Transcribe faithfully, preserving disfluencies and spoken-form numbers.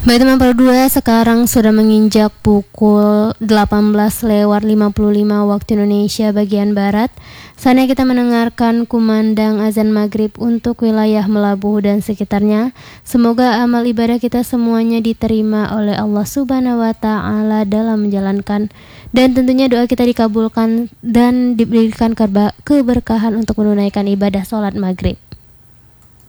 Baik teman dua, sekarang sudah menginjak pukul delapan belas lewat lima puluh lima waktu Indonesia bagian Barat. Saatnya kita mendengarkan kumandang azan maghrib untuk wilayah Melabuh dan sekitarnya. Semoga amal ibadah kita semuanya diterima oleh Allah Subhanahu wa Ta'ala dalam menjalankan, dan tentunya doa kita dikabulkan dan diberikan keberkahan untuk menunaikan ibadah sholat maghrib.